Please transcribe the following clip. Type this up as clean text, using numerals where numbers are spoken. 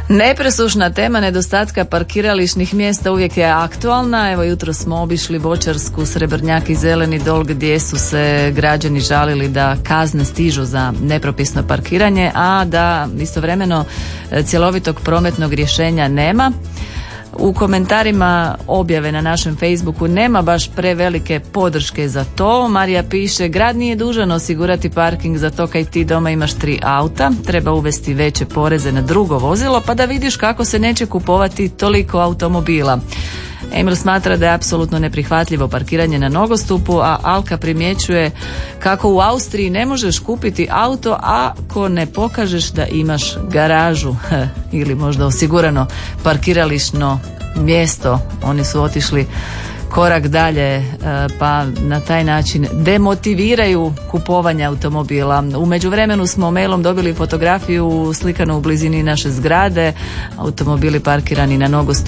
Nepresušna tema nedostatka parkirališnih mjesta uvijek je aktualna. Evo jutro smo obišli Voćarsku, Srebrnjak i Zeleni dol gdje su se građani žalili da kazne stižu za nepropisno parkiranje, a da istovremeno cjelovitog prometnog rješenja nema. U komentarima objave na našem Facebooku nema baš prevelike podrške za to. Marija piše, grad nije dužan osigurati parking za to kaj ti doma imaš 3 auta, treba uvesti veće poreze na drugo vozilo pa da vidiš kako se neće kupovati toliko automobila. Emil smatra da je apsolutno neprihvatljivo parkiranje na nogostupu, a Alka primjećuje kako u Austriji ne možeš kupiti auto ako ne pokažeš da imaš garažu ili možda osigurano parkirališno mjesto. Oni su otišli korak dalje pa na taj način demotiviraju kupovanje automobila. U međuvremenu smo mailom dobili fotografiju slikanu u blizini naše zgrade, automobili parkirani na nogostupu